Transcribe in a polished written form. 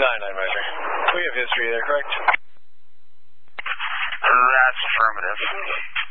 measure. We have history there, correct? That's affirmative.